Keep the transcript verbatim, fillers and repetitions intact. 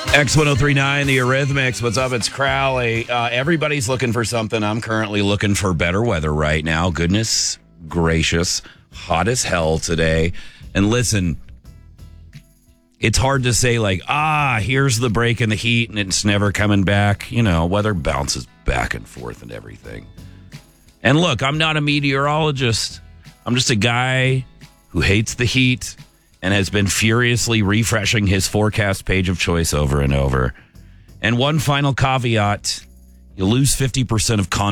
X ten thirty-nine, the Eurythmics. What's up? It's Crowley. Uh, everybody's looking for something. I'm currently looking for better weather right now. Goodness gracious. Hot as hell today. And listen, it's hard to say like, ah, here's the break in the heat and it's never coming back. You know, weather bounces back and forth and everything. And look, I'm not a meteorologist. I'm just a guy who hates the heat and has been furiously refreshing his forecast page of choice over and over. And one final caveat, you lose fifty percent of content.